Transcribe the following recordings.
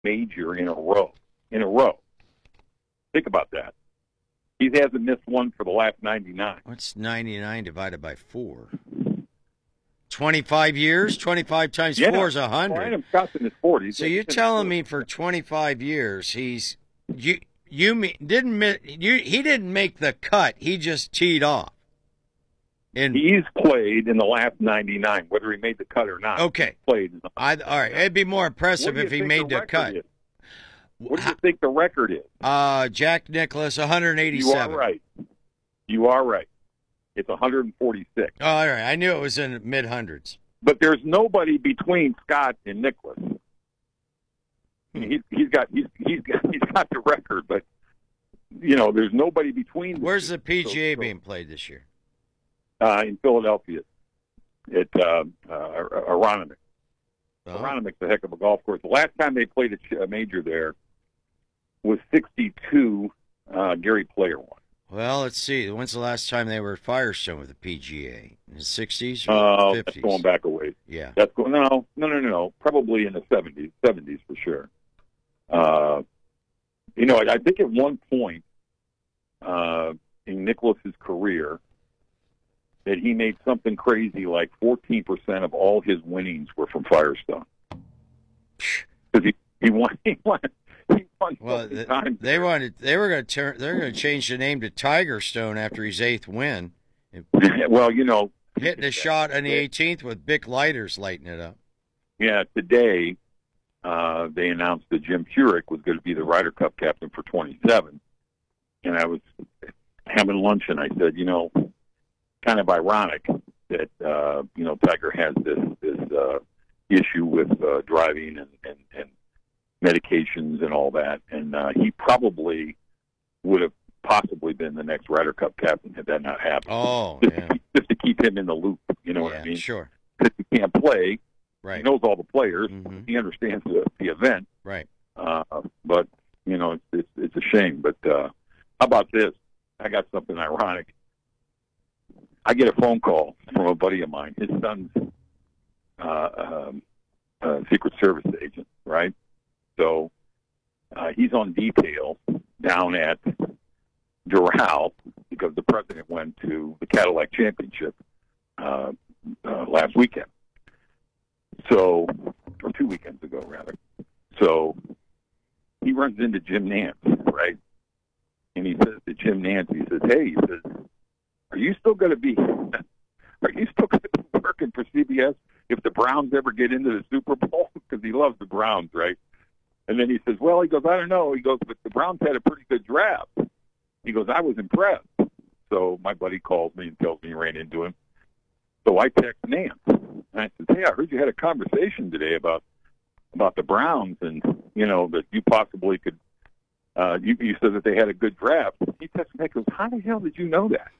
major in a row. Think about that. He hasn't missed one for the last 99. What's 99 divided by 4? 25 years? 25 times 4 is 100. Ryan Scott's in his 40s. So you're telling me for 25 years he didn't make the cut. He just teed off. He's played in the last 99, whether he made the cut or not. Okay. Played. All right. It'd be more impressive if he made the cut. What do you think the record is? Jack Nicklaus, 187. You are right. It's 146. Oh, all right. I knew it was in mid-hundreds. But there's nobody between Scott and Nicklaus. He's got the record, but there's nobody between. Where's the PGA being played this year? In Philadelphia, at Aronimink. Oh. Aronimik's a heck of a golf course. The last time they played a major there was 62. Gary Player won. Well, let's see. When's the last time they were at Firestone with the PGA? In the 60s or 50s? That's going back a ways. Yeah. That's going no. Probably in the 70s for sure. I think at one point in Nicklaus's career that he made something crazy like 14% of all his winnings were from Firestone. Because he won. Well, they were going to change the name to Tiger Stone after his 8th win. Well, hitting a shot on the 18th with Bic lighters lighting it up. Yeah, today they announced that Jim Furyk was going to be the Ryder Cup captain for 27, and I was having lunch and I said, kind of ironic that Tiger has this issue with driving and medications and all that, and he probably would have possibly been the next Ryder Cup captain had that not happened. Oh, just to keep him in the loop, you know what I mean? Sure. Because he can't play. Right. He knows all the players. Mm-hmm. He understands the event. Right. But it's a shame. But how about this? I got something ironic. I get a phone call from a buddy of mine. His son's a Secret Service agent, right? So he's on detail down at Doral because the president went to the Cadillac Championship last weekend. So, or 2 weekends ago, rather. So he runs into Jim Nance, right? And he says to Jim Nance, he says, are you still going to be working for CBS if the Browns ever get into the Super Bowl? Because he loves the Browns, right? And then he says, I don't know. He goes, but the Browns had a pretty good draft. He goes, I was impressed. So my buddy calls me and tells me he ran into him. So I text Nance. And I said, hey, I heard you had a conversation today about the Browns and, that you possibly could you said that they had a good draft. He texted me and goes, how the hell did you know that?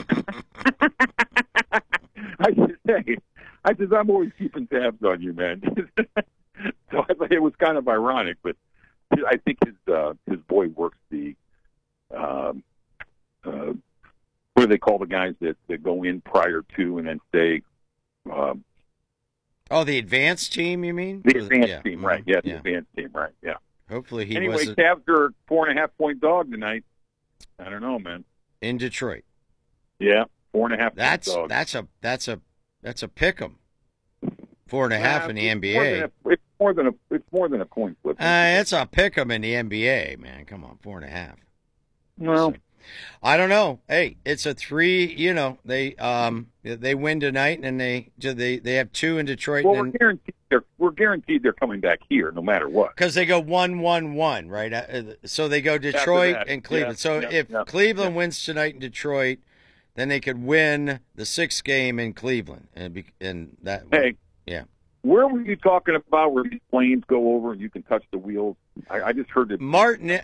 I said, I'm always keeping tabs on you, man. So I thought it was kind of ironic, but I think his boy works the what do they call the guys that go in prior to and then stay? The advanced team, you mean? The advanced team, right? Yeah, the advanced team, right? Yeah. Hopefully he anyway, wasn't. Cavs are 4.5-point dog tonight. I don't know, man. In Detroit. Yeah, 4.5 dog. That's a pick 'em. 4.5 in the NBA. It's more than a coin flip. It's a pick 'em in the NBA, man. Come on, 4.5. Well, I don't know. Hey, it's a 3. They win tonight, and they have 2 in Detroit. Well, we're guaranteed they're coming back here, no matter what. Because they go 1-1-1, right? So they go Detroit and Cleveland. If Cleveland wins tonight in Detroit, then they could win the 6th game in Cleveland, and that. Hey, yeah. Where were you talking about where these planes go over and you can touch the wheels? I just heard it. Martinique.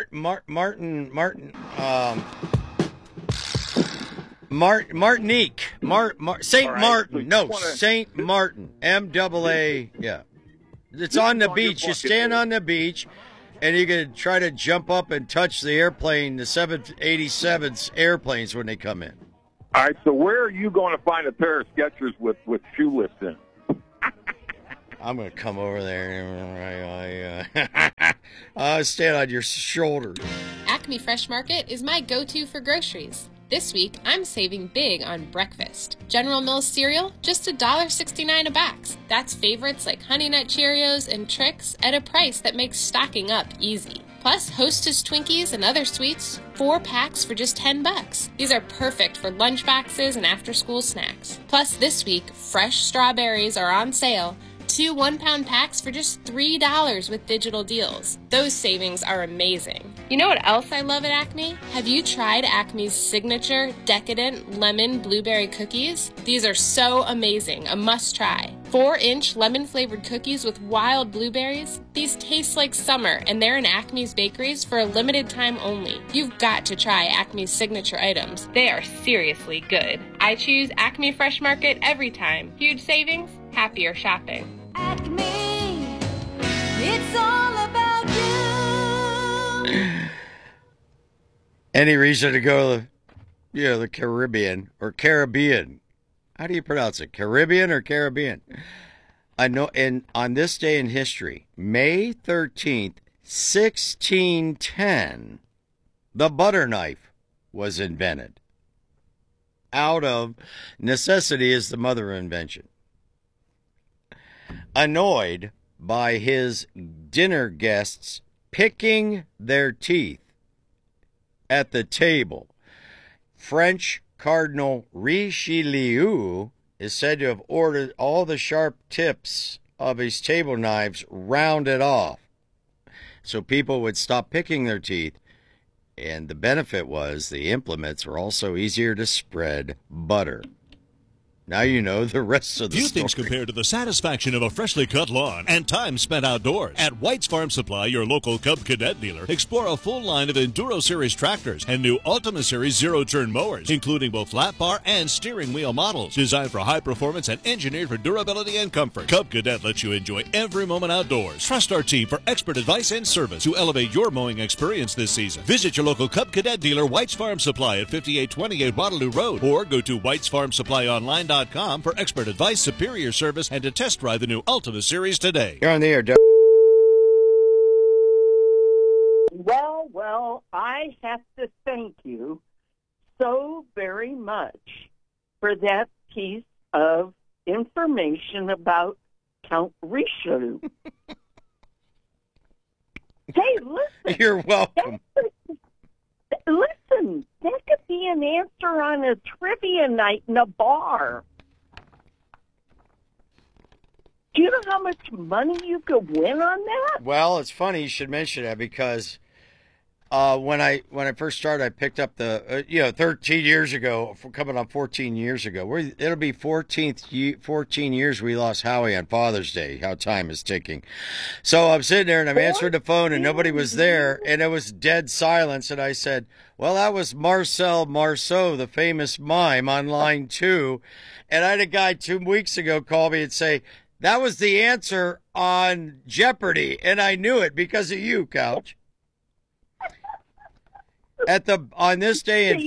St. Martin. St. Martin. MAA. Yeah. It's on the beach. You stand on the beach, and you can try to jump up and touch the airplane, the 787's airplanes when they come in. All right, so where are you going to find a pair of Skechers with shoe lifts in? I'm going to come over there. I'll stand on your shoulder. Acme Fresh Market is my go-to for groceries. This week, I'm saving big on breakfast. General Mills cereal, just $1.69 a box. That's favorites like Honey Nut Cheerios and Trix at a price that makes stocking up easy. Plus, Hostess Twinkies and other sweets, 4 packs for just $10. These are perfect for lunch boxes and after-school snacks. Plus, this week, fresh strawberries are on sale. 2 1-pound packs for just $3 with digital deals. Those savings are amazing. You know what else I love at Acme? Have you tried Acme's signature decadent lemon blueberry cookies? These are so amazing, a must try. 4-inch lemon-flavored cookies with wild blueberries? These taste like summer, and they're in Acme's bakeries for a limited time only. You've got to try Acme's signature items. They are seriously good. I choose Acme Fresh Market every time. Huge savings, happier shopping. Acme, it's all about you. Any reason to go to the Caribbean or Caribbean? How do you pronounce it? Caribbean or Caribbean? I know. And on this day in history, May 13th, 1610, the butter knife was invented. Out of necessity is the mother of invention. Annoyed by his dinner guests picking their teeth at the table, French Cardinal Richelieu is said to have ordered all the sharp tips of his table knives rounded off so people would stop picking their teeth. And the benefit was the implements were also easier to spread butter. Now you know the rest of the Few story. things compare to the satisfaction of a freshly cut lawn and time spent outdoors. At White's Farm Supply, your local Cub Cadet dealer, explore a full line of Enduro Series tractors and new Ultima Series zero-turn mowers, including both flat bar and steering wheel models. Designed for high performance and engineered for durability and comfort, Cub Cadet lets you enjoy every moment outdoors. Trust our team for expert advice and service to elevate your mowing experience this season. Visit your local Cub Cadet dealer, White's Farm Supply at 5828 Waterloo Road, or go to whitesfarmsupplyonline.com for expert advice, superior service, and to test drive the new Ultima Series today. You're on the air, Doug. Well, I have to thank you so very much for that piece of information about Count Richelieu. Hey, listen. You're welcome. Listen, that could be an answer on a trivia night in a bar. Do you know how much money you could win on that? Well, it's funny you should mention that because when I first started, I picked up the 13 years ago, coming on 14 years ago. It'll be 14 years we lost Howie on Father's Day. How time is ticking. So I'm sitting there and I'm answering the phone and nobody was there and it was dead silence. And I said, "Well, that was Marcel Marceau, the famous mime, on line 2." And I had a guy 2 weeks ago call me and say, "That was the answer on Jeopardy," and I knew it because of you, Couch. This day in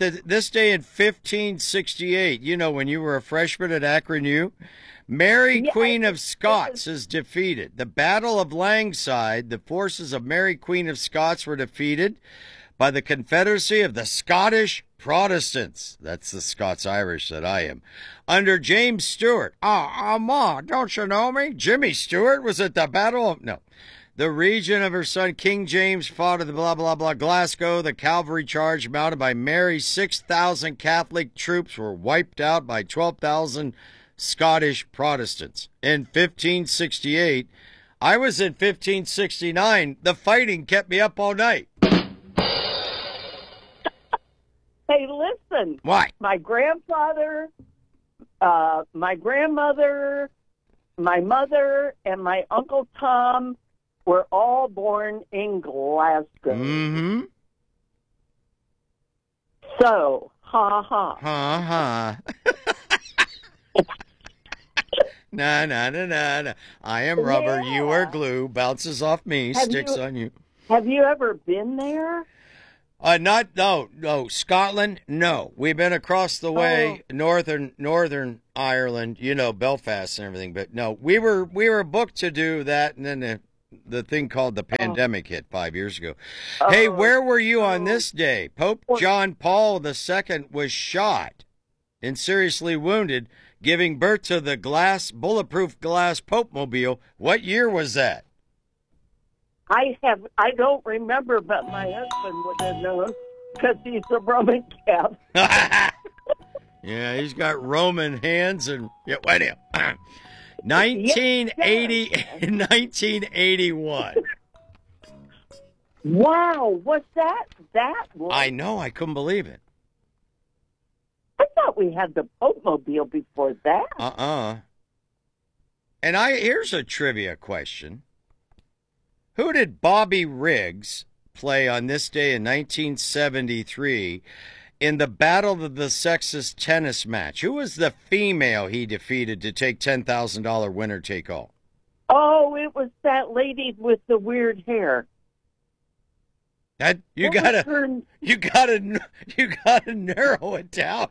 1568, when you were a freshman at Akron U, Mary Queen of Scots is defeated. The Battle of Langside, the forces of Mary Queen of Scots were defeated by the Confederacy of the Scottish Protestants. That's the Scots-Irish that I am. Under James Stewart. Ma, don't you know me? Jimmy Stewart was at the Battle of... No. The region of her son, King James, fought at the blah, blah, blah, Glasgow. The cavalry charge mounted by Mary. 6,000 Catholic troops were wiped out by 12,000 Scottish Protestants. In 1568, I was in 1569. The fighting kept me up all night. Hey, listen. Why? My grandfather, my grandmother, my mother, and my Uncle Tom were all born in Glasgow. Mm-hmm. So, ha-ha. Ha-ha. Nah. I am rubber, you are glue, bounces off me, sticks on you. Have you ever been there? No, Scotland, no. We've been across the way, northern Ireland, Belfast and everything, but no. We were booked to do that, and then the thing called the pandemic hit 5 years ago. Hey, where were you on this day? Pope John Paul II was shot and seriously wounded, giving birth to the bulletproof glass Pope-mobile. What year was that? I don't remember, but my husband would have known because he's a Roman Catholic. Yeah, he's got Roman hands and wait a minute. 1981. Wow, what's that? I know, I couldn't believe it. I thought we had the Pope-mobile before that. And here's a trivia question. Who did Bobby Riggs play on this day in 1973 in the Battle of the Sexes tennis match? Who was the female he defeated to take $10,000 winner take all? Oh, it was that lady with the weird hair. You gotta narrow it down.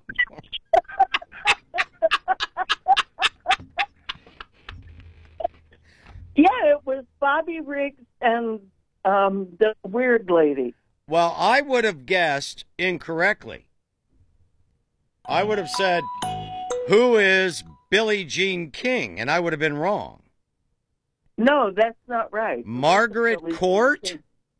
Yeah, it was Bobby Riggs and the weird lady. Well, I would have guessed incorrectly. I would have said, who is Billie Jean King? And I would have been wrong. No, that's not right. Margaret Court?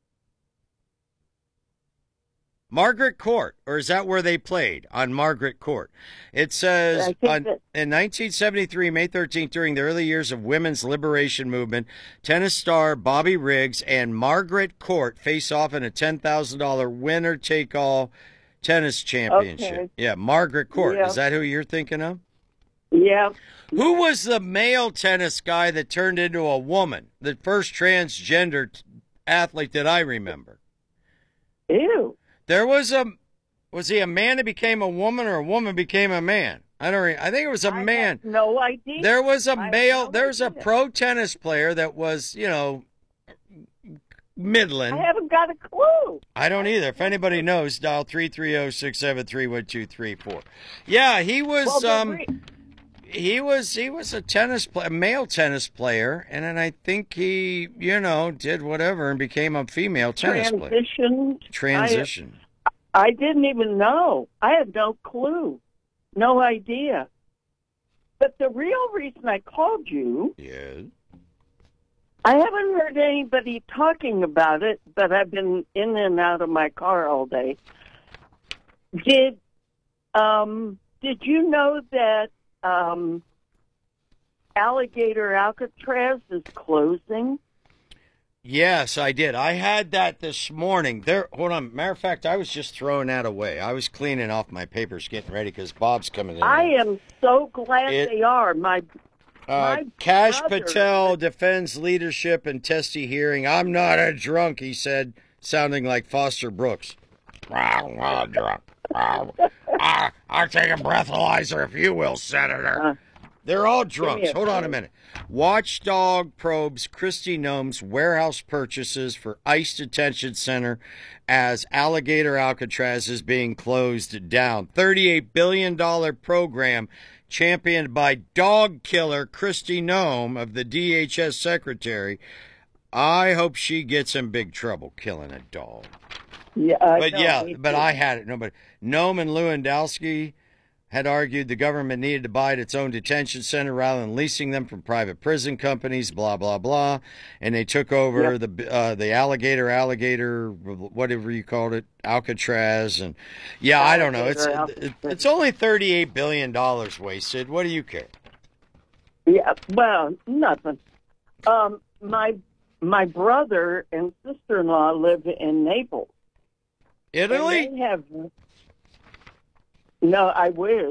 Margaret Court, or is that where they played? On Margaret Court. It says, in 1973, May 13th, during the early years of women's liberation movement, tennis star Bobby Riggs and Margaret Court face off in a $10,000 winner-take-all tennis championship. Okay. Yeah, Margaret Court. Yeah. Is that who you're thinking of? Yeah. Who was the male tennis guy that turned into a woman? The first transgender athlete that I remember. Ew. There was he a man that became a woman, or a woman became a man? I think it was a man. Have no idea. There was a male. There's a pro tennis player that was, middling. I haven't got a clue. I don't either. If anybody knows, dial 330-673-1234. Yeah, he was. He was a male tennis player, and then I think he, did whatever and became a female tennis player. Transitioned. I didn't even know. I had no clue. No idea. But the real reason I called you, I haven't heard anybody talking about it, but I've been in and out of my car all day. Did you know that Alligator Alcatraz is closing? Yes, I did. I had that this morning. Hold on. Matter of fact, I was just throwing that away. I was cleaning off my papers, getting ready because Bob's coming in. I am so glad they are. Kash Patel defends leadership in testy hearing. I'm not a drunk, he said, sounding like Foster Brooks. I'm not drunk. I'll take a breathalyzer, if you will, Senator. They're all drunks. Hold on a minute. Watchdog probes Kristi Noem's warehouse purchases for ICE detention center as Alligator Alcatraz is being closed down. $38 billion program championed by dog killer Kristi Noem of the DHS secretary. I hope she gets in big trouble killing a dog. Yeah, I had it. No, but Noem and Lewandowski had argued the government needed to buy its own detention center rather than leasing them from private prison companies, blah, blah, blah. And they took over the alligator, whatever you called it, Alcatraz. And I don't know. It's only $38 billion wasted. What do you care? Yeah, well, nothing. My brother and sister-in-law live in Naples. Italy? And they have... No, I wish.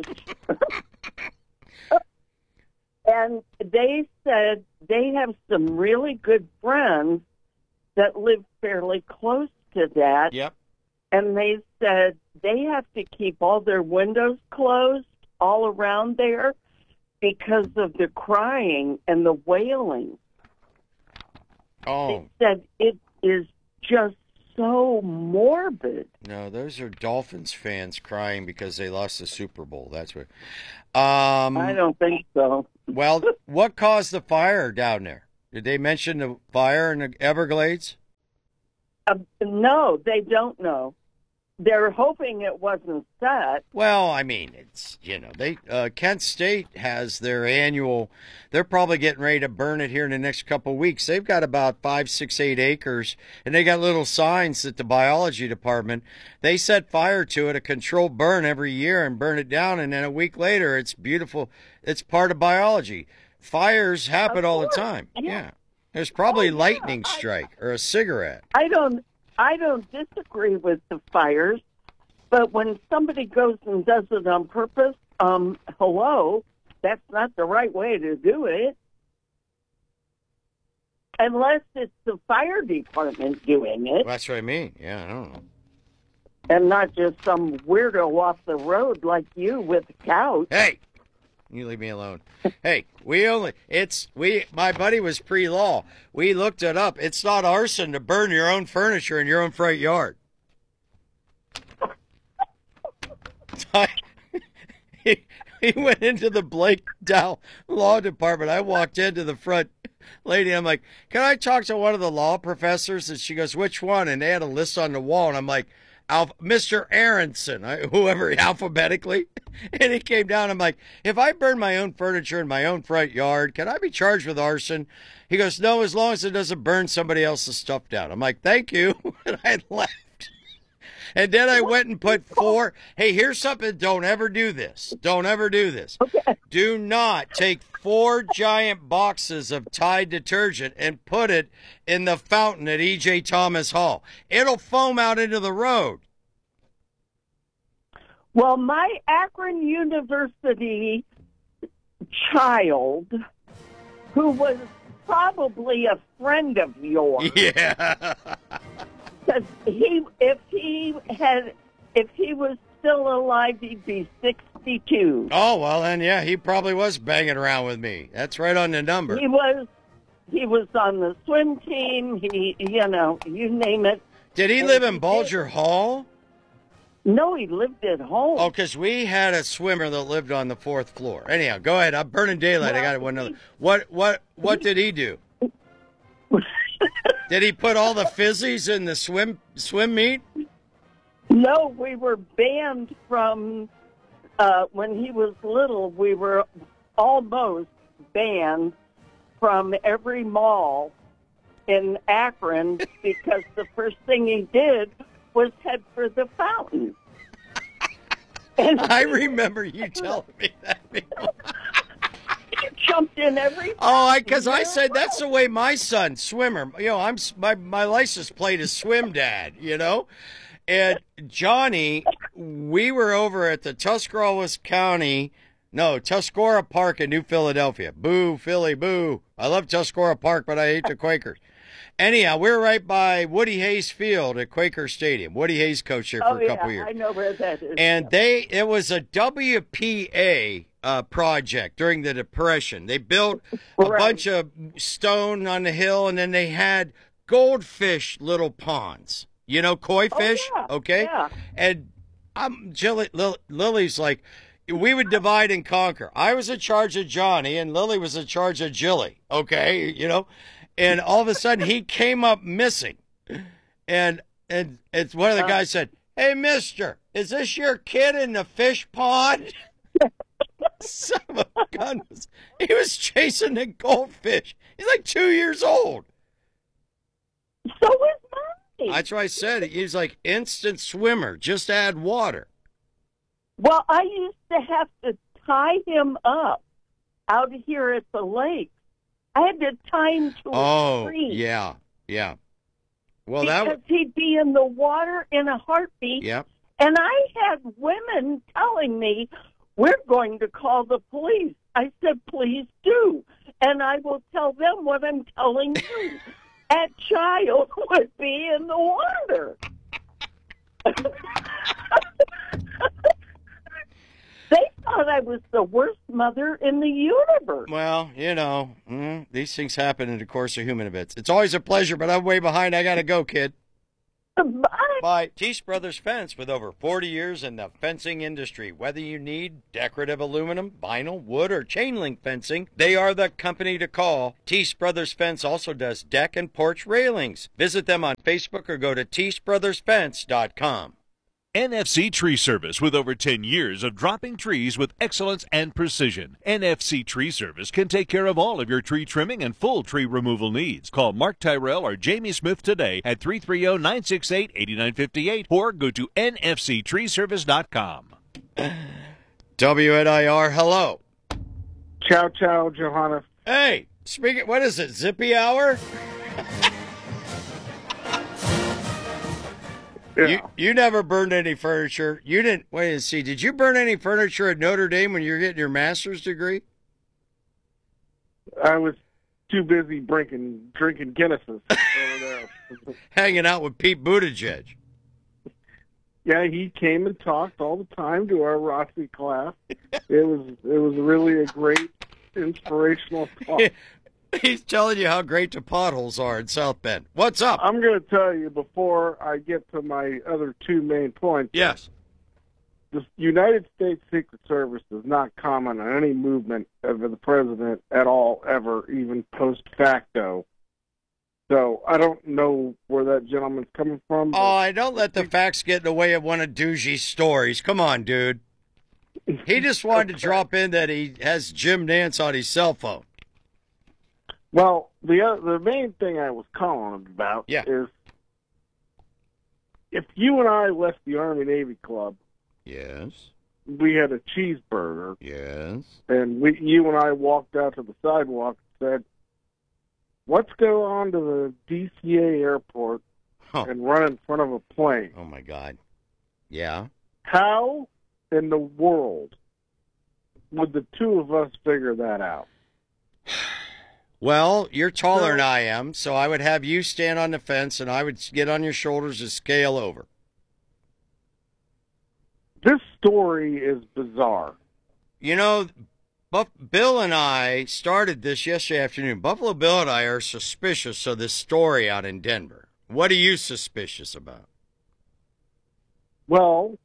And they said they have some really good friends that live fairly close to that. Yep. And they said they have to keep all their windows closed all around there because of the crying and the wailing. Oh. They said it is just so morbid. No, those are Dolphins fans crying because they lost the Super Bowl. That's what. I don't think so. Well, what caused the fire down there? Did they mention the fire in the Everglades? No, they don't know. They're hoping it wasn't set. Well, I mean, it's, they Kent State has their annual. They're probably getting ready to burn it here in the next couple of weeks. They've got about 5, 6, 8 acres, and they got little signs at the biology department. They set fire to it, a controlled burn every year, and burn it down, and then a week later, it's beautiful. It's part of biology. Fires happen all the time. Yeah. There's probably lightning strike or a cigarette. I don't disagree with the fires, but when somebody goes and does it on purpose, hello, that's not the right way to do it. Unless it's the fire department doing it. That's what I mean. Yeah, I don't know. And not just some weirdo off the road like you with a couch. Hey! You leave me alone. Hey, my buddy was pre-law. We looked it up. It's not arson to burn your own furniture in your own front yard. He went into the Blake Dow Law Department. I walked into the front lady. I'm like, can I talk to one of the law professors? And she goes, which one? And they had a list on the wall. And I'm like, Mr. Aronson, whoever, alphabetically. And he came down. I'm like, if I burn my own furniture in my own front yard, can I be charged with arson? He goes, no, as long as it doesn't burn somebody else's stuff down. I'm like, thank you. And I left. And then I went and put 4. Hey, here's something. Don't ever do this. Don't ever do this. Okay. Do not take 4 giant boxes of Tide detergent and put it in the fountain at E.J. Thomas Hall. It'll foam out into the road. Well, my Akron University child, who was probably a friend of yours. Yeah. Because if he was still alive, he'd be 62. Oh, well, then, yeah, he probably was banging around with me. That's right on the number. He was on the swim team. You name it. Did he live in Bulger Hall? No, he lived at home. Oh, because we had a swimmer that lived on the 4th floor. Anyhow, go ahead. I'm burning daylight. Well, I got one other. What did he do? Did he put all the fizzies in the swim meet? No, we were banned from, when he was little, we were almost banned from every mall in Akron because the first thing he did was head for the fountain. And I remember you telling me that before. Jumped in every. Oh, because I said that's the way my son, swimmer. My license plate is Swim Dad. And Johnny, we were over at the Tuscarawas Tuscarora Park in New Philadelphia. Boo, Philly, boo! I love Tuscarora Park, but I hate the Quakers. Anyhow, we're right by Woody Hayes Field at Quaker Stadium. Woody Hayes coached there for a couple years. I know where that is. And it was a WPA project during the Depression. They built a bunch of stone on the hill, and then they had goldfish little ponds. Koi fish, okay? Yeah. And Lily's like, we would divide and conquer. I was in charge of Johnny, and Lily was in charge of Jilly, okay? And all of a sudden, he came up missing. And it's one of the guys said, hey, mister, is this your kid in the fish pond? Son of a gun. He was chasing the goldfish. He's like 2 years old. So was mine. That's why I said it. He's like instant swimmer. Just add water. Well, I used to have to tie him up out here at the lake. I had to tie him to a tree. Yeah. Well, because he'd be in the water in a heartbeat. Yep. And I had women telling me, we're going to call the police. I said, please do. And I will tell them what I'm telling you. That child would be in the water. They thought I was the worst mother in the universe. Well, these things happen in the course of human events. It's always a pleasure, but I'm way behind. I got to go, kid. Bye. Bye. Teese Brothers Fence, with over 40 years in the fencing industry. Whether you need decorative aluminum, vinyl, wood, or chain link fencing, they are the company to call. Teese Brothers Fence also does deck and porch railings. Visit them on Facebook or go to teesebrothersfence.com. NFC Tree Service, with over 10 years of dropping trees with excellence and precision. NFC Tree Service can take care of all of your tree trimming and full tree removal needs. Call Mark Tyrell or Jamie Smith today at 330-968-8958 or go to nfctreeservice.com. WNIR, hello. Ciao, ciao, Johanna. Hey, speaking, what is it, Zippy Hour? Yeah. You never burned any furniture. You didn't. Wait and see. Did you burn any furniture at Notre Dame when you were getting your master's degree? I was too busy drinking Guinnesses over there. Hanging out with Pete Buttigieg. Yeah, he came and talked all the time to our Rossi class. It was really a great inspirational talk. He's telling you how great the potholes are in South Bend. What's up? I'm going to tell you before I get to my other two main points. Yes. The United States Secret Service does not comment on any movement of the president at all, ever, even post facto. So I don't know where that gentleman's coming from. Oh, don't let the facts get in the way of one of Dougie's stories. Come on, dude. He just wanted to drop in that he has Jim Nance on his cell phone. Well, the main thing I was calling about is if you and I left the Army-Navy Club, yes, we had a cheeseburger, yes, and you and I walked out to the sidewalk and said, let's go on to the DCA airport and run in front of a plane. Oh, my God. Yeah. How in the world would the two of us figure that out? Well, you're taller than I am, so I would have you stand on the fence, and I would get on your shoulders and scale over. This story is bizarre. You know, Bill and I started this yesterday afternoon. Buffalo Bill and I are suspicious of this story out in Denver. What are you suspicious about? Well,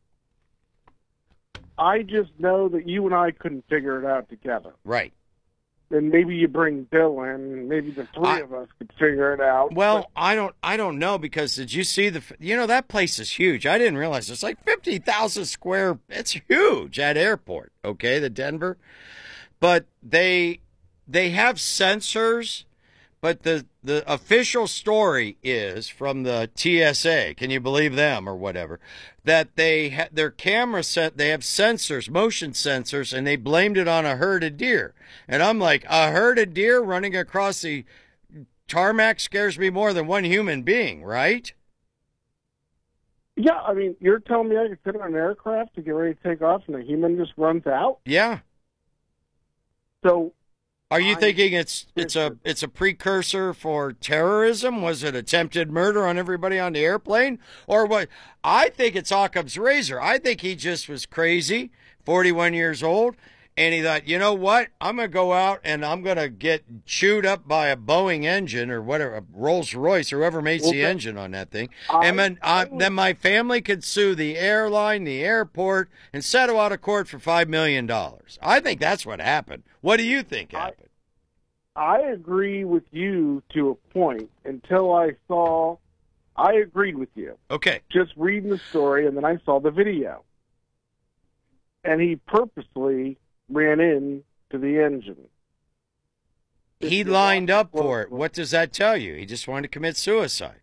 I just know that you and I couldn't figure it out together. Right. And maybe you bring Bill in, and maybe the three of us could figure it out. Well, I don't know, because did you see that place is huge. I didn't realize it's like 50,000 square. It's huge at airport. Okay, the Denver, but they have sensors. But the official story is from the TSA. Can you believe them or whatever? That their camera set, they have sensors, motion sensors, and they blamed it on a herd of deer. And I'm like, a herd of deer running across the tarmac scares me more than one human being, right? Yeah, I mean, you're telling me I could sit on an aircraft to get ready to take off and a human just runs out? Yeah. So, are you thinking it's a precursor for terrorism? Was it attempted murder on everybody on the airplane? Or what? I think it's Occam's razor. I think he just was crazy, 41 years old, and he thought, you know what? I'm going to go out and I'm going to get chewed up by a Boeing engine or whatever, a Rolls-Royce, or whoever makes the engine on that thing. And then my family could sue the airline, the airport, and settle out of court for $5 million. I think that's what happened. What do you think happened? I agree with you to a point until I agreed with you. Okay. Just reading the story, and then I saw the video. And he purposely ran into the engine. He lined up for it. What does that tell you? He just wanted to commit suicide.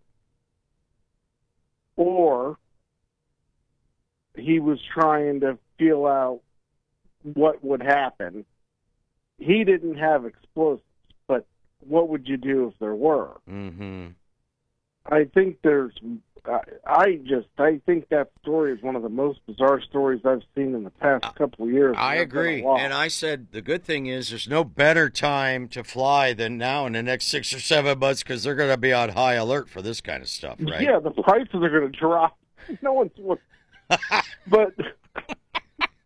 Or he was trying to feel out what would happen. He didn't have explosives, but what would you do if there were? Mm-hmm. I think I think that story is one of the most bizarre stories I've seen in the past couple of years. I agree. And I said the good thing is there's no better time to fly than now in the next 6 or 7 months, because they're going to be on high alert for this kind of stuff, right? Yeah, the prices are going to drop. No one's but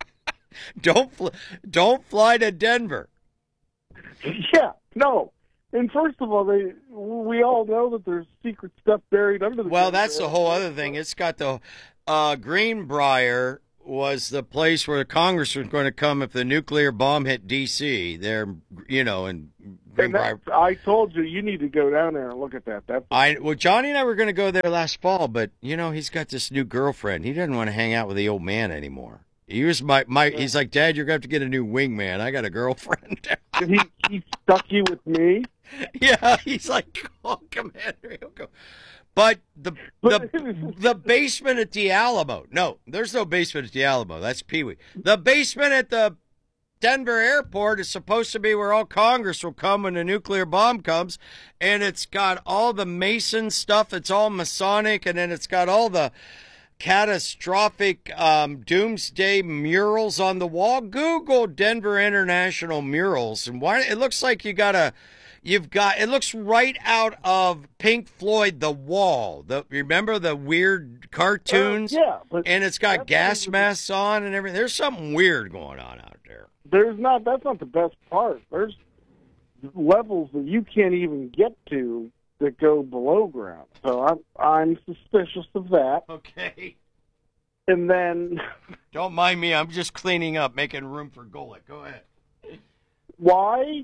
don't fly to Denver. Yeah, no. And first of all, we all know that there's secret stuff buried under the. Well, that's the whole other thing. It's got the Greenbrier was the place where Congress was going to come if the nuclear bomb hit D.C. There, and Greenbrier. I told you need to go down there and look at that. Well, Johnny and I were going to go there last fall, but he's got this new girlfriend. He doesn't want to hang out with the old man anymore. He was he's like, Dad, you're going to have to get a new wingman. I got a girlfriend. he stuck you with me? Yeah, he's like, oh, Commander, he'll go. But the basement at the Alamo. No, there's no basement at the Alamo. That's Pee Wee. The basement at the Denver airport is supposed to be where all Congress will come when the nuclear bomb comes. And it's got all the Mason stuff. It's all Masonic. And then it's got all the catastrophic doomsday murals on the wall. Google Denver International murals. And it looks like it looks right out of Pink Floyd, The Wall. Remember the weird cartoons? Yeah. And it's got gas masks on and everything. There's something weird going on out there. That's not the best part. There's levels that you can't even get to that go below ground. So I'm suspicious of that. Okay. And then... Don't mind me. I'm just cleaning up, making room for Golick. Go ahead. Why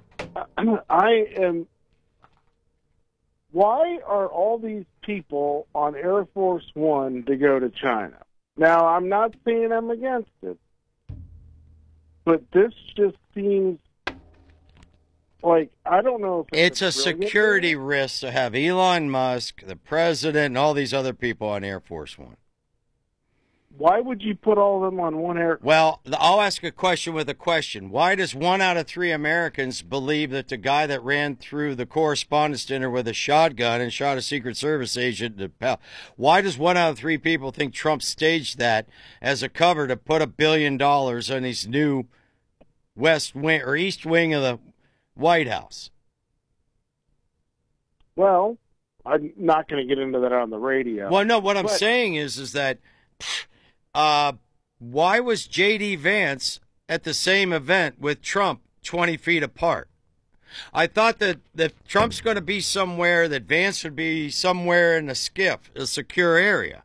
are all these people on Air Force One to go to China? Now, I'm not saying I'm against it, but this just seems like, I don't know if it's a security risk to have Elon Musk, the president, and all these other people on Air Force One. Why would you put all of them on one aircraft? Well, I'll ask a question with a question. Why does 1 out of 3 Americans believe that the guy that ran through the Correspondents' Dinner with a shotgun and shot a Secret Service agent, why does 1 out of 3 people think Trump staged that as a cover to put $1 billion on his new west wing or east wing of the White House? Well, I'm not going to get into that on the radio. Well, no, what I'm saying is that... why was J.D. Vance at the same event with Trump 20 feet apart? I thought that Trump's going to be somewhere, that Vance would be somewhere in a skiff, a secure area.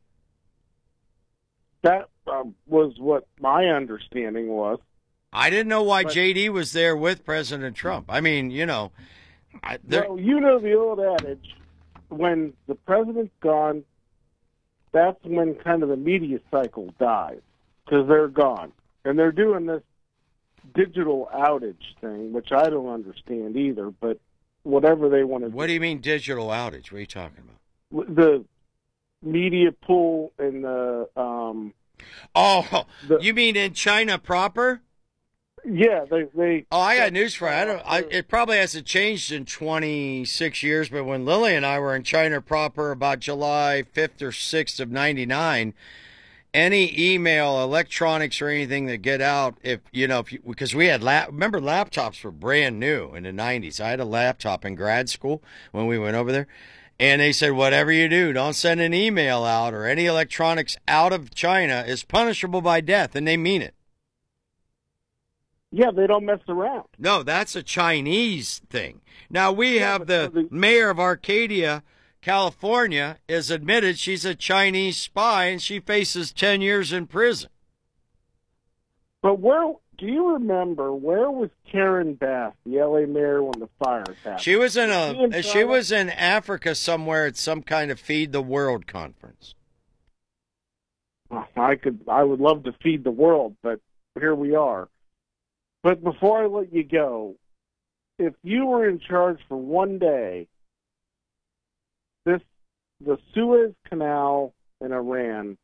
That was what my understanding was. I didn't know why J.D. was there with President Trump. I mean, Well, the old adage, when the president's gone, that's when kind of the media cycle dies, because they're gone. And they're doing this digital outage thing, which I don't understand either, but whatever they want to do. What do you mean digital outage? What are you talking about? The media pool and the... you mean in China proper? Yeah, they. Oh, I got news for you. It probably hasn't changed in 26 years, but when Lily and I were in China proper about July 5th or 6th of 99, any email, electronics, or anything that get out, because we had, remember laptops were brand new in the 90s. I had a laptop in grad school when we went over there. And they said, whatever you do, don't send an email out or any electronics out of China is punishable by death. And they mean it. Yeah, they don't mess around. No, that's a Chinese thing. Now, we have the mayor of Arcadia, California, is admitted she's a Chinese spy, and she faces 10 years in prison. But do you remember, where was Karen Bass, the L.A. mayor, when the fires happened? She was in Africa somewhere at some kind of Feed the World conference. I would love to feed the world, but here we are. But before I let you go, if you were in charge for one day, the Suez Canal in Iran,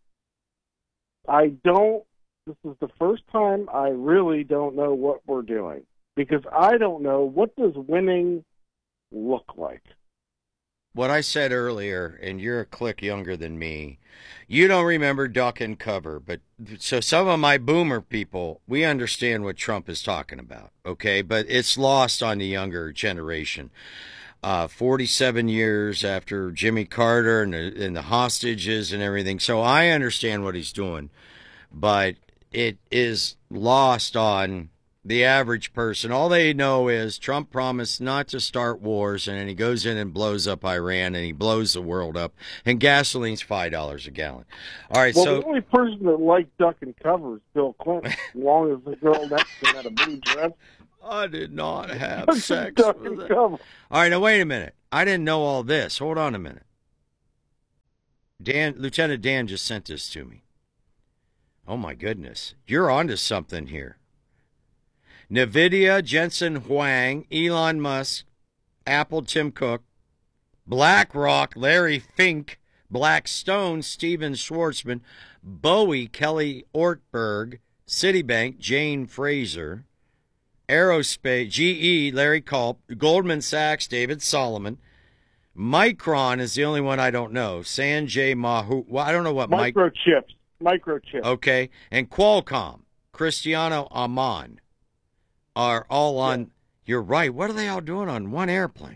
this is the first time I really don't know what we're doing, because I don't know, what does winning look like? What I said earlier, and you're a click younger than me, you don't remember duck and cover, but so some of my boomer people, we understand what Trump is talking about, okay? But it's lost on the younger generation. 47 years after Jimmy Carter and the hostages and everything. So I understand what he's doing, but it is lost on the average person. All they know is Trump promised not to start wars, and then he goes in and blows up Iran, and he blows the world up, and gasoline's $5 a gallon. All right, well, so the only person that liked duck and cover is Bill Clinton, as long as the girl next to him had a blue dress. I did not have sex Duck with and her. cover. All right, now wait a minute. I didn't know all this. Hold on a minute. Lieutenant Dan just sent this to me. Oh my goodness. You're onto something here. NVIDIA, Jensen Huang, Elon Musk, Apple, Tim Cook, BlackRock, Larry Fink, Blackstone, Steven Schwartzman, Bowie, Kelly Ortberg, Citibank, Jane Fraser, Aerospace, GE, Larry Culp, Goldman Sachs, David Solomon, Micron is the only one I don't know. Sanjay Mahu, well, I don't know what Microchips. Okay, and Qualcomm, Cristiano Amon are all on. Yeah. You're right. What are they all doing on one airplane?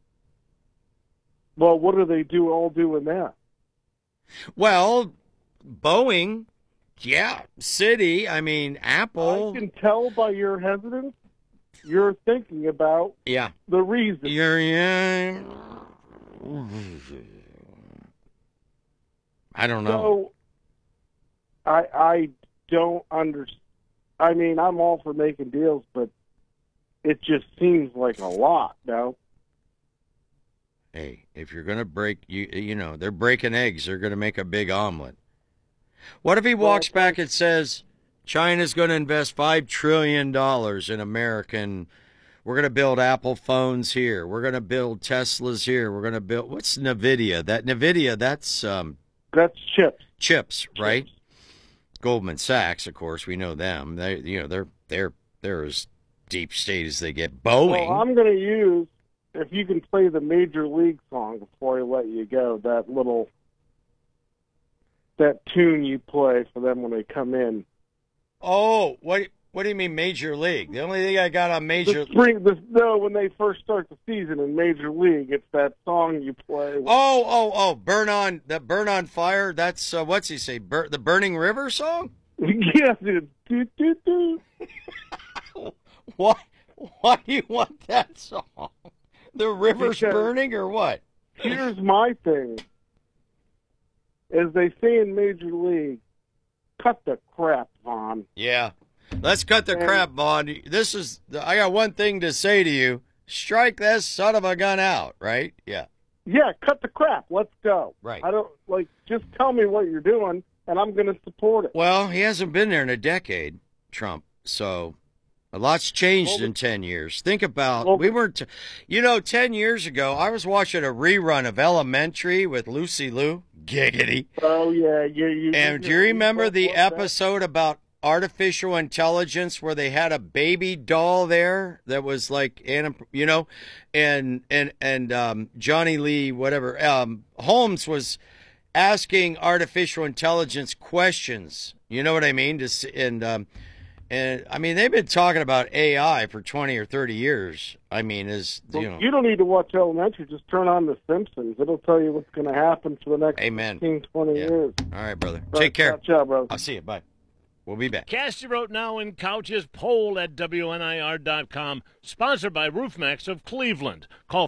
Well, what do they all doing that? Well, Boeing, yeah, Citi. I mean, Apple. I can tell by your hesitance, you're thinking about the reason. I don't know. So, I don't understand. I mean, I'm all for making deals, but it just seems like a lot, no? Hey, if you're going to break, you know, they're breaking eggs. They're going to make a big omelet. What if he walks back and says, China's going to invest $5 trillion in American, we're going to build Apple phones here. We're going to build Teslas here. We're going to build, what's NVIDIA? That's chips. Chips, right? Chips. Goldman Sachs, of course, we know them. They're as deep state as they get. Boeing. Well, I'm going to use, if you can play the Major League song before I let you go, that tune you play for them when they come in. Oh, what do you mean Major League? The only thing I got on Major League... when they first start the season in Major League, it's that song you play. Burn on Fire. That's, what's he say, the Burning River song? Yes, it's do. Why do you want that song? The river's burning or what? Here's my thing. As they say in Major League, cut the crap, Vaughn. Yeah. Let's cut the crap, Vaughn. I got one thing to say to you. Strike that son of a gun out, right? Yeah. Yeah, cut the crap. Let's go. Right. I don't, just tell me what you're doing, and I'm going to support it. Well, he hasn't been there in a decade, Trump, so a lot's changed in 10 years. Think about, 10 years ago, I was watching a rerun of Elementary with Lucy Liu. Giggity. Oh, yeah. And do you remember the episode about artificial intelligence where they had a baby doll there that was like, and Johnny Lee, whatever, Holmes was asking artificial intelligence questions. You know what I mean? And I mean, they've been talking about AI for 20 or 30 years. I mean, you don't need to watch Elementary. Just turn on The Simpsons. It'll tell you what's going to happen for the next 15, 20 years. All right, brother. Take care. Ciao, brother. I'll see you. Bye. We'll be back. Cast your vote now in Couch's poll at WNIR.com. Sponsored by RoofMax of Cleveland. Call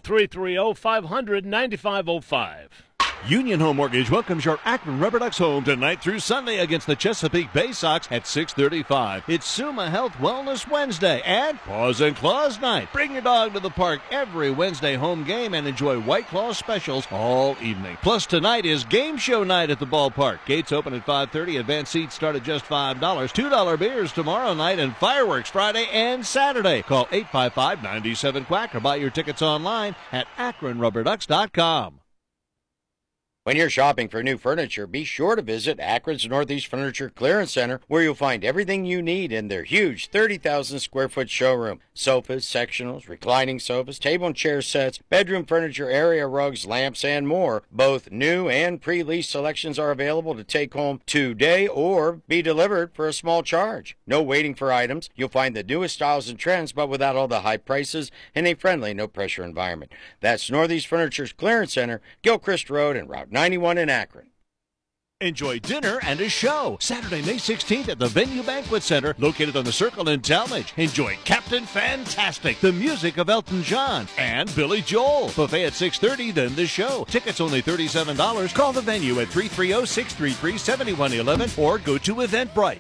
330-500-9505. Union Home Mortgage welcomes your Akron Rubber Ducks home tonight through Sunday against the Chesapeake Bay Sox at 6:35. It's Suma Health Wellness Wednesday and Paws and Claws Night. Bring your dog to the park every Wednesday home game and enjoy White Claw specials all evening. Plus, tonight is Game Show Night at the ballpark. Gates open at 5:30. Advanced seats start at just $5. $2 beers tomorrow night and fireworks Friday and Saturday. Call 855-97-QUACK or buy your tickets online at AkronRubberDucks.com. When you're shopping for new furniture, be sure to visit Akron's Northeast Furniture Clearance Center, where you'll find everything you need in their huge 30,000 square foot showroom. Sofas, sectionals, reclining sofas, table and chair sets, bedroom furniture, area rugs, lamps, and more. Both new and pre-lease selections are available to take home today or be delivered for a small charge. No waiting for items. You'll find the newest styles and trends, but without all the high prices in a friendly, no-pressure environment. That's Northeast Furniture's Clearance Center, Gilchrist Road and Route 91 in Akron. Enjoy dinner and a show Saturday, May 16th at the Venue Banquet Center located on the Circle in Talmadge. Enjoy Captain Fantastic, the music of Elton John, and Billy Joel. Buffet at 6:30, then the show. Tickets only $37. Call the venue at 330-633-7111 or go to Eventbrite.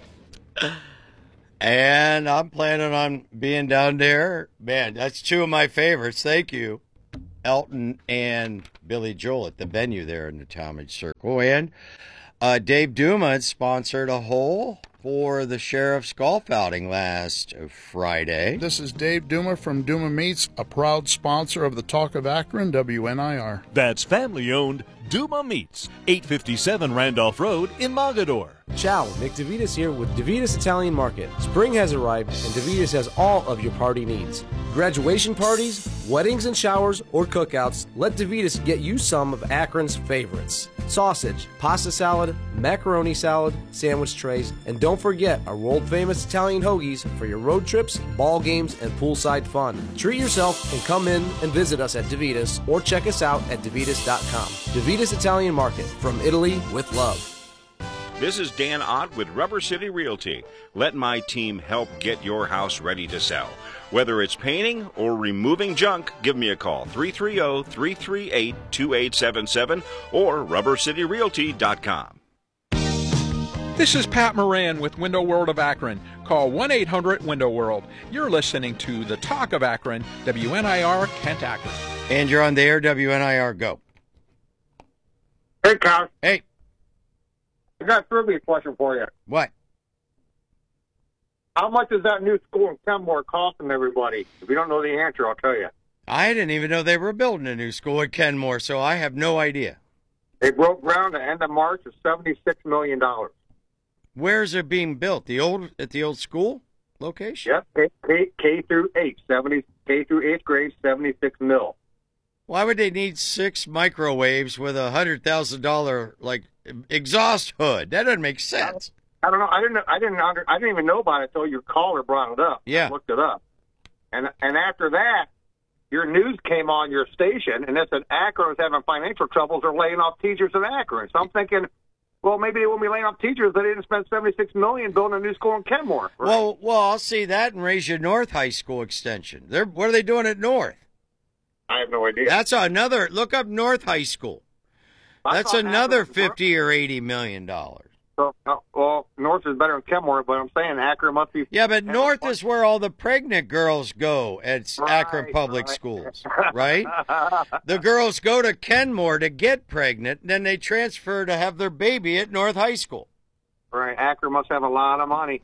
And I'm planning on being down there. Man, that's two of my favorites. Thank you. Elton and Billy Joel at the venue there in the Talmadge Circle. And Dave Duma had sponsored a hole for the Sheriff's Golf Outing last Friday. This is Dave Duma from Duma Meats, a proud sponsor of the Talk of Akron, WNIR. That's family-owned Duma Meats, 857 Randolph Road in Mogador. Ciao, Nick DeVitas here with DeVitas Italian Market. Spring has arrived and DeVitas has all of your party needs. Graduation parties, weddings and showers, or cookouts, let DeVitas get you some of Akron's favorites. Sausage, pasta salad, macaroni salad, sandwich trays, and don't forget our world-famous Italian hoagies for your road trips, ball games, and poolside fun. Treat yourself and come in and visit us at DeVitas or check us out at DeVitas.com. DeVitas Italian Market, from Italy with love. This is Dan Ott with Rubber City Realty. Let my team help get your house ready to sell. Whether it's painting or removing junk, give me a call, 330-338-2877 or rubbercityrealty.com. This is Pat Moran with Window World of Akron. Call 1-800-WINDOW-WORLD. You're listening to The Talk of Akron, WNIR Kent Akron. And you're on the air, WNIR, go. Hey, Kyle. Hey. I got a trivia question for you. What? How much is that new school in Kenmore costing everybody? If you don't know the answer, I'll tell you. I didn't even know they were building a new school at Kenmore, so I have no idea. They broke ground at the end of March of $76 million. Where's it being built? At the old school location? Yep, K through 8, K through 8th grade, 76 mil. Why would they need 6 microwaves with a $100,000 exhaust hood? That doesn't make sense. I don't know. I didn't even know about it until your caller brought it up. Yeah. I looked it up, and after that, your news came on your station, and it said Akron was having financial troubles. They're laying off teachers in Akron. So I'm thinking, well, maybe they won't be laying off teachers. They didn't spend $76 million building a new school in Kenmore. Right? Well, I'll see that and raise your North High School extension. What are they doing at North? I have no idea. That's another. Look up North High School. That's another $50 or $80 million. So, well, North is better than Kenmore, but I'm saying Akron must be. Yeah, but North is where all the pregnant girls go at Akron Public Schools, right? The girls go to Kenmore to get pregnant, then they transfer to have their baby at North High School. Right, Akron must have a lot of money.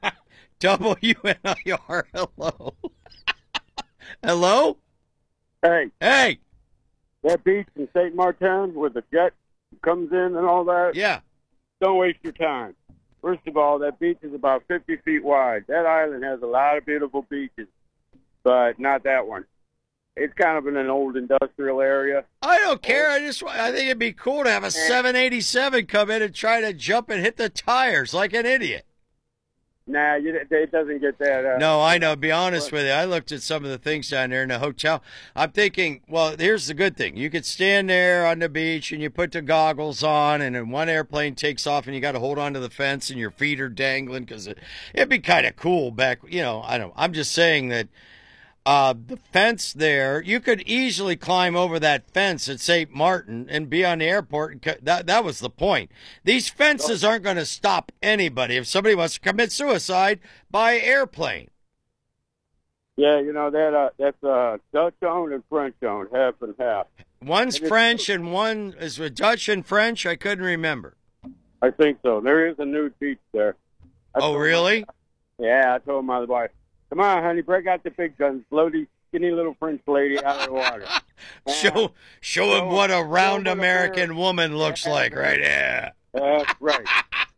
WNIR, hello. Hello? Hey. Hey. That beach in St. Martin where the jet comes in and all that? Yeah. Don't waste your time. First of all, that beach is about 50 feet wide. That island has a lot of beautiful beaches, but not that one. It's kind of in an old industrial area. I don't care. I think it'd be cool to have a 787 come in and try to jump and hit the tires like an idiot. Nah, it doesn't get that. No, I know. Be honest with you. I looked at some of the things down there in the hotel. I'm thinking, well, here's the good thing. You could stand there on the beach and you put the goggles on and then one airplane takes off and you got to hold on to the fence and your feet are dangling because it'd be kind of cool back, I'm just saying that the fence there, you could easily climb over that fence at St. Martin and be on the airport. That was the point. These fences aren't going to stop anybody. If somebody wants to commit suicide by airplane. Yeah, that's Dutch-owned and French-owned, half and half. One's French and one is Dutch and French. I couldn't remember. I think so. There is a nude beach there. Oh, really? I told my wife, come on, honey, break out the big guns. Blow the skinny little French lady out of the water. Show him what a round American woman looks like, right? Yeah. That's right.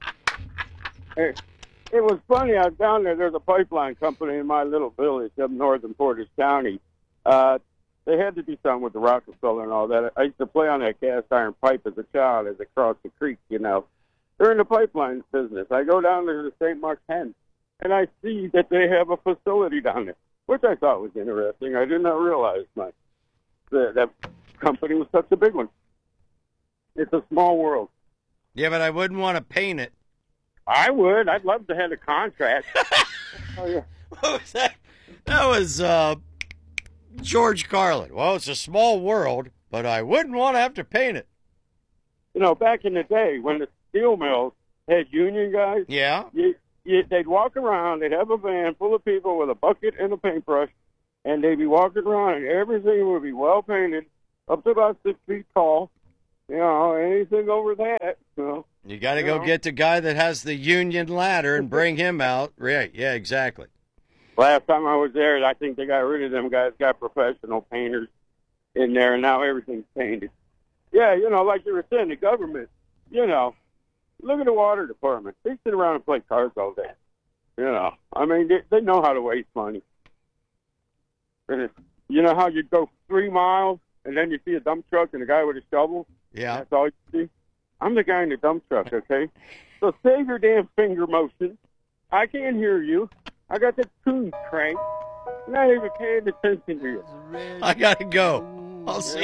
It was funny. I was down there. There's a pipeline company in my little village up north in Portage County. They had to do something with the Rockefeller and all that. I used to play on that cast iron pipe as a child as I crossed the creek, They're in the pipeline business. I go down there to St. Martin. And I see that they have a facility down there, which I thought was interesting. I did not realize that company was such a big one. It's a small world. Yeah, but I wouldn't want to paint it. I would. I'd love to have a contract. Oh, yeah. What was that? That was George Carlin. Well, it's a small world, but I wouldn't want to have to paint it. You know, back in the day when the steel mills had union guys, yeah, they'd walk around, they'd have a van full of people with a bucket and a paintbrush, and they'd be walking around, and everything would be well painted, up to about 6 feet tall. You know, anything over that, you got to go get the guy that has the union ladder and bring him out. Right, yeah, exactly. Last time I was there, I think they got rid of them guys, got professional painters in there, and now everything's painted. Yeah, you know, like you were saying, the government, you know, look at the water department. They sit around and play cards all day. You know, I mean, they know how to waste money. And you know how you go 3 miles, and then you see a dump truck and a guy with a shovel? Yeah. That's all you see? I'm the guy in the dump truck, okay? So save your damn finger motion. I can't hear you. I got the tune crank. I'm not even paying attention to you. I got to go. I'll see.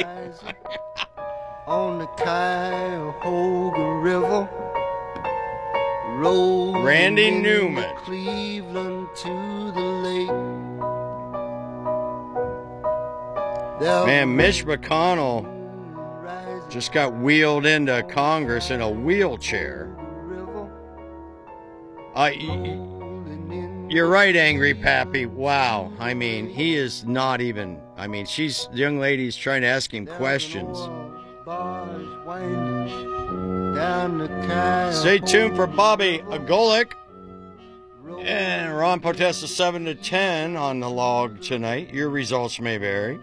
On the Cuyahoga River, Randy Newman. Cleveland to the lake. Man, Mitch McConnell just got wheeled into Congress in a wheelchair. You're right, Angry Pappy. Wow. I mean, he is not even... I mean, the young lady's trying to ask him questions. Stay tuned for Bobby Agolik. And Ron Potesta 7 to 10 on the log tonight. Your results may vary.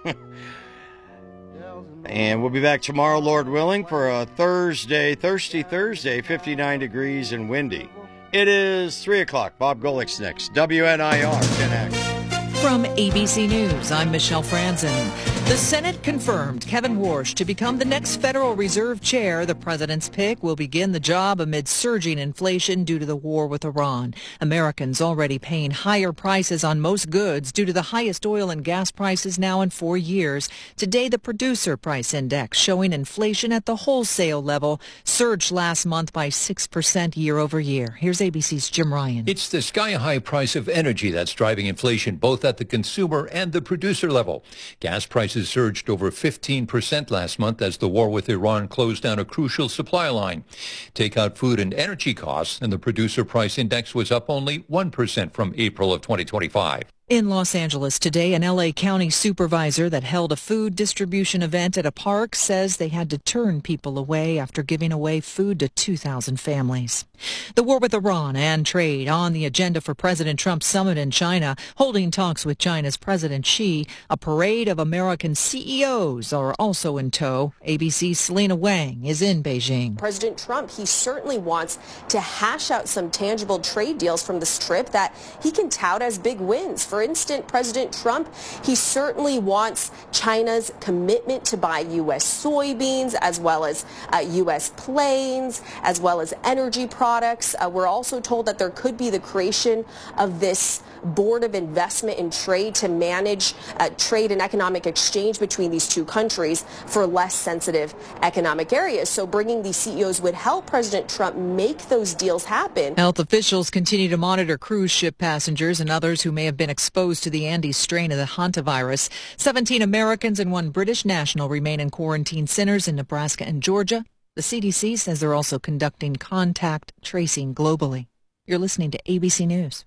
And we'll be back tomorrow, Lord willing, for a Thirsty Thursday, 59 degrees and windy. It is 3 o'clock. Bob Golik's next. WNIR 10X. From ABC News, I'm Michelle Franzen. The Senate confirmed Kevin Warsh to become the next Federal Reserve Chair. The president's pick will begin the job amid surging inflation due to the war with Iran. Americans already paying higher prices on most goods due to the highest oil and gas prices now in 4 years. Today, the Producer Price Index showing inflation at the wholesale level surged last month by 6% year over year. Here's ABC's Jim Ryan. It's the sky-high price of energy that's driving inflation both at the consumer and the producer level. Gas prices surged over 15% last month as the war with Iran closed down a crucial supply line. Take out food and energy costs, and the Producer Price Index was up only 1% from April of 2025. In Los Angeles today, an L.A. County supervisor that held a food distribution event at a park says they had to turn people away after giving away food to 2,000 families. The war with Iran and trade on the agenda for President Trump's summit in China, holding talks with China's President Xi. A parade of American CEOs are also in tow. ABC's Selena Wang is in Beijing. President Trump, he certainly wants to hash out some tangible trade deals from the Strip that he can tout as big wins. For instance, President Trump, he certainly wants China's commitment to buy U.S. soybeans, as well as U.S. planes, as well as energy products. We're also told that there could be the creation of this Board of Investment and Trade to manage trade and economic exchange between these two countries for less sensitive economic areas. So bringing these CEOs would help President Trump make those deals happen. Health officials continue to monitor cruise ship passengers and others who may have been exposed to the Andes strain of the hantavirus. 17 Americans and 1 British national remain in quarantine centers in Nebraska and Georgia. The CDC says they're also conducting contact tracing globally. You're listening to ABC News.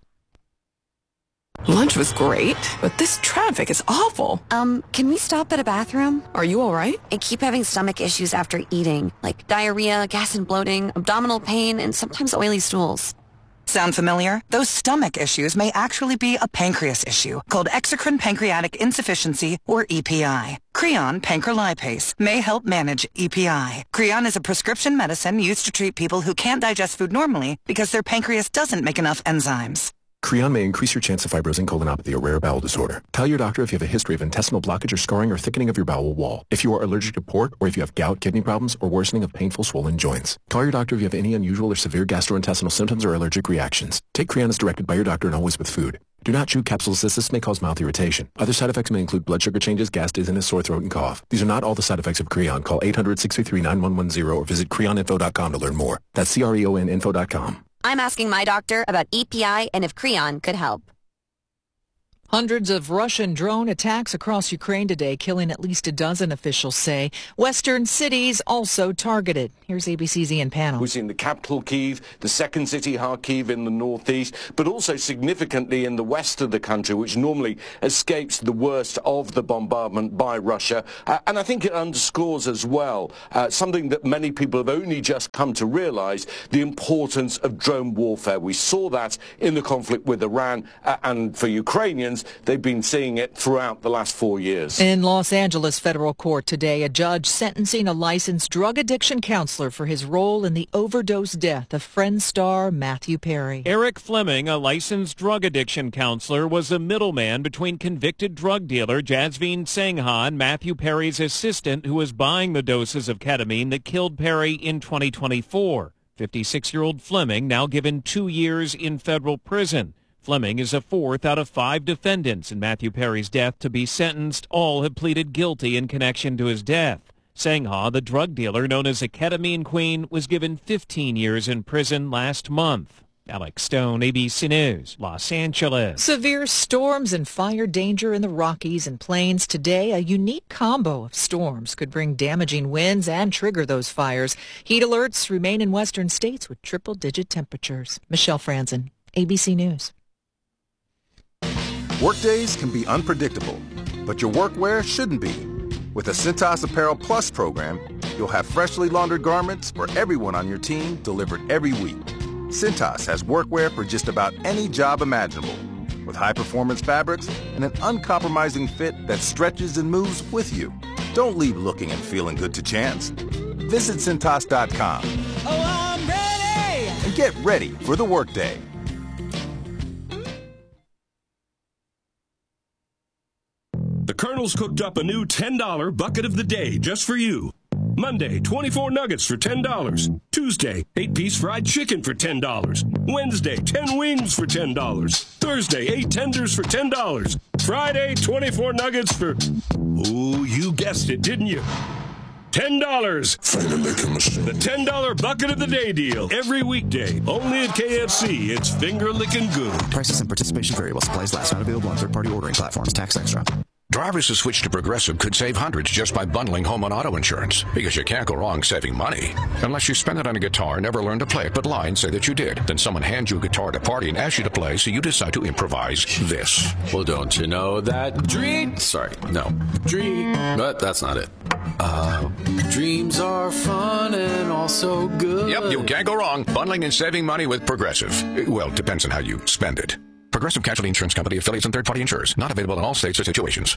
Lunch was great, but this traffic is awful. Can we stop at a bathroom? Are you all right? I keep having stomach issues after eating, like diarrhea, gas and bloating, abdominal pain, and sometimes oily stools. Sound familiar? Those stomach issues may actually be a pancreas issue called exocrine pancreatic insufficiency, or EPI. Creon pancrelipase may help manage EPI. Creon is a prescription medicine used to treat people who can't digest food normally because their pancreas doesn't make enough enzymes. Creon may increase your chance of fibrosing colonopathy, a rare bowel disorder. Tell your doctor if you have a history of intestinal blockage or scarring or thickening of your bowel wall. If you are allergic to pork, or if you have gout, kidney problems, or worsening of painful swollen joints. Call your doctor if you have any unusual or severe gastrointestinal symptoms or allergic reactions. Take Creon as directed by your doctor and always with food. Do not chew capsules as this may cause mouth irritation. Other side effects may include blood sugar changes, gas, dizziness, sore throat, and cough. These are not all the side effects of Creon. Call 800-633-9110 or visit creoninfo.com to learn more. That's CREONinfo.com. I'm asking my doctor about EPI and if Creon could help. Hundreds of Russian drone attacks across Ukraine today, killing at least a dozen, officials say. Western cities also targeted. Here's ABC's Ian Pannell. We've seen the capital, Kyiv, the second city, Kharkiv, in the northeast, but also significantly in the west of the country, which normally escapes the worst of the bombardment by Russia. And I think it underscores as well something that many people have only just come to realize, the importance of drone warfare. We saw that in the conflict with Iran, and for Ukrainians, they've been seeing it throughout the last 4 years. In Los Angeles federal court today, a judge sentencing a licensed drug addiction counselor for his role in the overdose death of Friends star Matthew Perry. Eric Fleming, a licensed drug addiction counselor, was a middleman between convicted drug dealer Jasveen Sangha and Matthew Perry's assistant, who was buying the doses of ketamine that killed Perry in 2024. 56-year-old Fleming now given 2 years in federal prison. Fleming is a fourth out of 5 defendants in Matthew Perry's death to be sentenced. All have pleaded guilty in connection to his death. Sangha, the drug dealer known as a ketamine queen, was given 15 years in prison last month. Alex Stone, ABC News, Los Angeles. Severe storms and fire danger in the Rockies and Plains today. A unique combo of storms could bring damaging winds and trigger those fires. Heat alerts remain in western states with triple-digit temperatures. Michelle Franzen, ABC News. Workdays can be unpredictable, but your workwear shouldn't be. With the Cintas Apparel Plus program, you'll have freshly laundered garments for everyone on your team delivered every week. Cintas has workwear for just about any job imaginable, with high-performance fabrics and an uncompromising fit that stretches and moves with you. Don't leave looking and feeling good to chance. Visit Cintas.com. Oh, I'm ready! And get ready for the workday. The Colonel's cooked up a new $10 bucket of the day just for you. Monday, 24 nuggets for $10. Tuesday, 8-piece fried chicken for $10. Wednesday, 10 wings for $10. Thursday, 8 tenders for $10. Friday, 24 nuggets for... Oh, you guessed it, didn't you? $10. Finally commission. The $10 bucket of the day deal. Every weekday. Only at KFC. It's finger-licking good. Prices and participation vary while supplies last. Not available on third-party ordering platforms. Tax extra. Drivers who switch to Progressive could save hundreds just by bundling home and auto insurance, because you can't go wrong saving money. Unless you spend it on a guitar and never learn to play it, but lie and say that you did. Then someone hands you a guitar at a party and asks you to play, so you decide to improvise this. Well, don't you know that dream... Sorry, no. Dream... But that's not it. Dreams are fun and also good. Yep, you can't go wrong bundling and saving money with Progressive. Well, depends on how you spend it. Progressive Casualty Insurance Company, affiliates, and third-party insurers. Not available in all states or situations.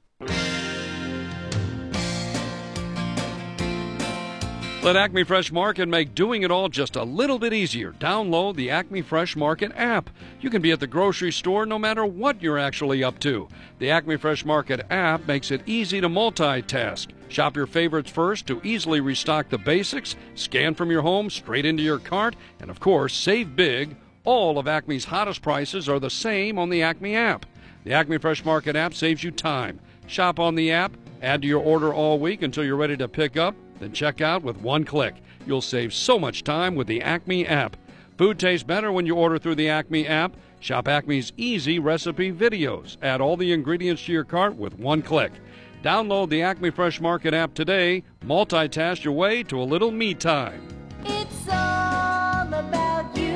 Let Acme Fresh Market make doing it all just a little bit easier. Download the Acme Fresh Market app. You can be at the grocery store no matter what you're actually up to. The Acme Fresh Market app makes it easy to multitask. Shop your favorites first to easily restock the basics, scan from your home straight into your cart, and of course, save big. All of Acme's hottest prices are the same on the Acme app. The Acme Fresh Market app saves you time. Shop on the app, add to your order all week until you're ready to pick up, then check out with one click. You'll save so much time with the Acme app. Food tastes better when you order through the Acme app. Shop Acme's easy recipe videos. Add all the ingredients to your cart with one click. Download the Acme Fresh Market app today. Multitask your way to a little me time. It's all about you.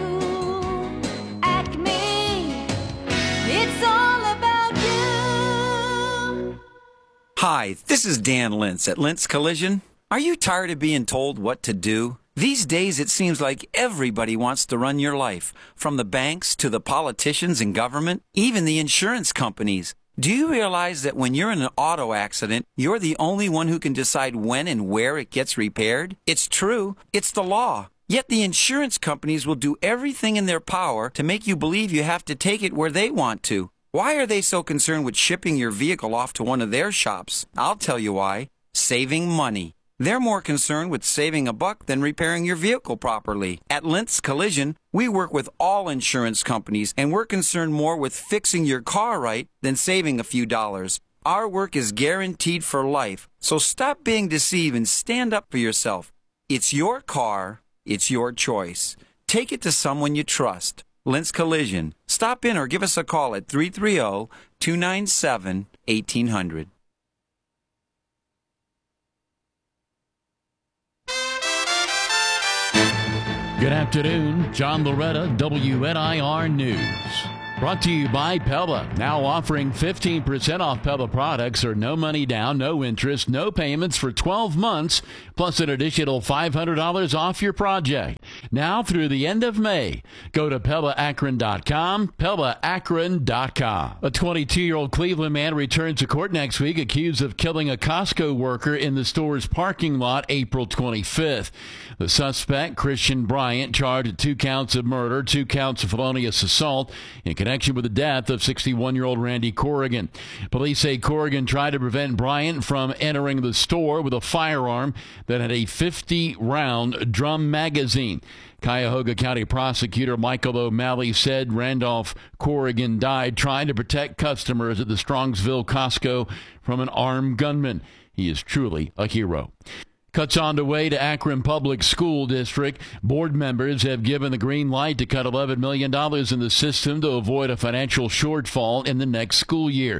It's all about you. Hi, this is Dan Lintz at Lintz Collision. Are you tired of being told what to do? These days it seems like everybody wants to run your life, from the banks to the politicians and government, even the insurance companies. Do you realize that when you're in an auto accident, you're the only one who can decide when and where it gets repaired? It's true. It's the law. Yet the insurance companies will do everything in their power to make you believe you have to take it where they want to. Why are they so concerned with shipping your vehicle off to one of their shops? I'll tell you why. Saving money. They're more concerned with saving a buck than repairing your vehicle properly. At Lentz Collision, we work with all insurance companies, and we're concerned more with fixing your car right than saving a few dollars. Our work is guaranteed for life, so stop being deceived and stand up for yourself. It's your car, it's your choice. Take it to someone you trust. Lentz Collision. Stop in or give us a call at 330-297-1800. Good afternoon, John Loretta, WNIR News. Brought to you by Pella, now offering 15% off Pella products or no money down, no interest, no payments for 12 months, plus an additional $500 off your project. Now through the end of May. Go to PellaAkron.com, PellaAkron.com. A 22-year-old Cleveland man returns to court next week accused of killing a Costco worker in the store's parking lot April 25th. The suspect, Christian Bryant, charged with 2 counts of murder, 2 counts of felonious assault in connection with the death of 61-year-old Randy Corrigan. Police say Corrigan tried to prevent Bryant from entering the store with a firearm that had a 50-round drum magazine. Cuyahoga County Prosecutor Michael O'Malley said Randolph Corrigan died trying to protect customers at the Strongsville Costco from an armed gunman. He is truly a hero. Cuts on the way to Akron Public School District. Board members have given the green light to cut $11 million in the system to avoid a financial shortfall in the next school year.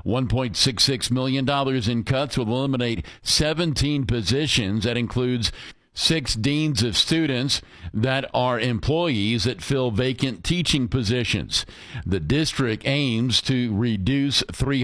$1.66 million in cuts will eliminate 17 positions. That includes 6 deans of students that are employees that fill vacant teaching positions. The district aims to reduce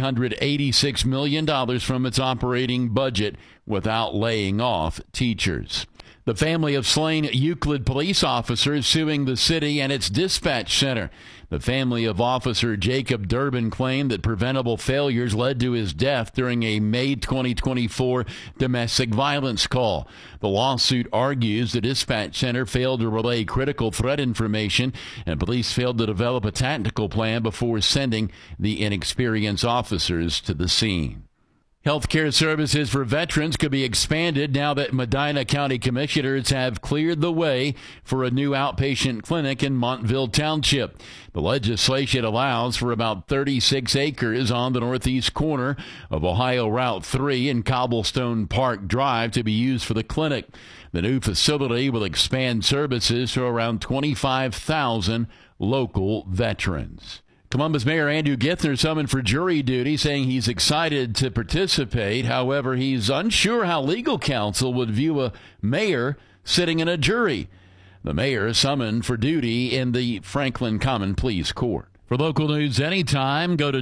$386 million from its operating budget without laying off teachers. The family of slain Euclid police officers suing the city and its dispatch center. The family of Officer Jacob Durbin claimed that preventable failures led to his death during a May 2024 domestic violence call. The lawsuit argues the dispatch center failed to relay critical threat information and police failed to develop a tactical plan before sending the inexperienced officers to the scene. Healthcare services for veterans could be expanded now that Medina County commissioners have cleared the way for a new outpatient clinic in Montville Township. The legislation allows for about 36 acres on the northeast corner of Ohio Route 3 and Cobblestone Park Drive to be used for the clinic. The new facility will expand services to around 25,000 local veterans. Columbus Mayor Andrew Githner summoned for jury duty, saying he's excited to participate. However, he's unsure how legal counsel would view a mayor sitting in a jury. The mayor summoned for duty in the Franklin Common Pleas Court. For local news anytime, go to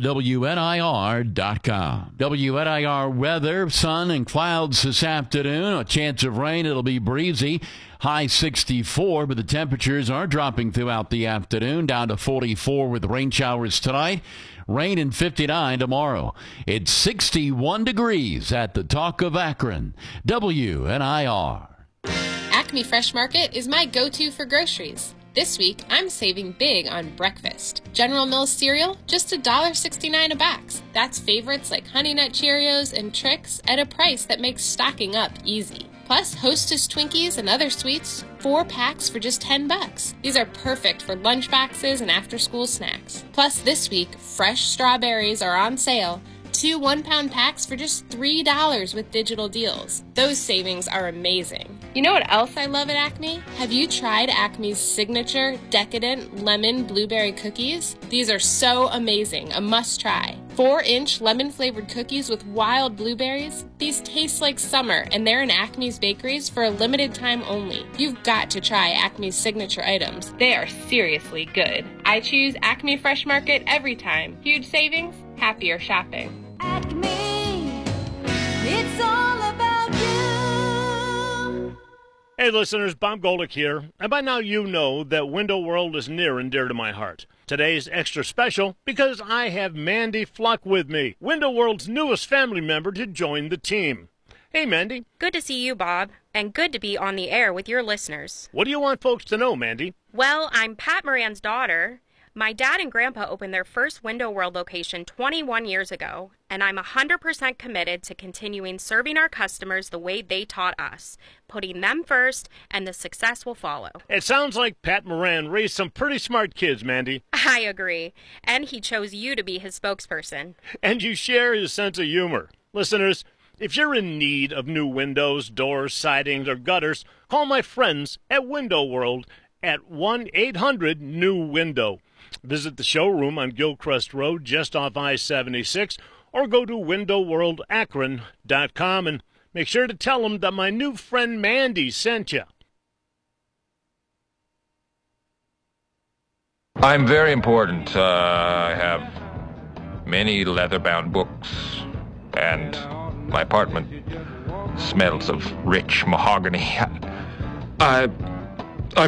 WNIR.com. WNIR weather, sun and clouds this afternoon. A chance of rain. It'll be breezy. High 64, but the temperatures are dropping throughout the afternoon, down to 44 with rain showers tonight. Rain and 59 tomorrow. It's 61 degrees at the Talk of Akron. WNIR. Acme Fresh Market is my go-to for groceries. This week, I'm saving big on breakfast. General Mills cereal, just $1.69 a box. That's favorites like Honey Nut Cheerios and Trix at a price that makes stocking up easy. Plus, Hostess Twinkies and other sweets, 4 packs for just $10. These are perfect for lunch boxes and after-school snacks. Plus, this week, fresh strawberries are on sale. 2 1-pound packs for just $3 with digital deals. Those savings are amazing. You know what else I love at Acme? Have you tried Acme's signature decadent lemon blueberry cookies? These are so amazing, a must try. 4-inch lemon-flavored cookies with wild blueberries. These taste like summer, and they're in Acme's bakeries for a limited time only. You've got to try Acme's signature items. They are seriously good. I choose Acme Fresh Market every time. Huge savings, happier shopping. Acme, it's all about you. Hey listeners, Bob Golick here, and by now you know that Window World is near and dear to my heart. Today's extra special because I have Mandy Fluck with me, Window World's newest family member to join the team. Hey Mandy. Good to see you, Bob, and good to be on the air with your listeners. What do you want folks to know, Mandy? Well, I'm Pat Moran's daughter. My dad and grandpa opened their first Window World location 21 years ago, and I'm 100% committed to continuing serving our customers the way they taught us, putting them first, and the success will follow. It sounds like Pat Moran raised some pretty smart kids, Mandy. I agree, and he chose you to be his spokesperson. And you share his sense of humor. Listeners, if you're in need of new windows, doors, sidings, or gutters, call my friends at Window World at 1-800-NEW-WINDOW. Visit the showroom on Gilcrest Road just off I-76 or go to windowworldakron.com and make sure to tell them that my new friend Mandy sent you. I'm very important. I have many leather-bound books, and my apartment smells of rich mahogany.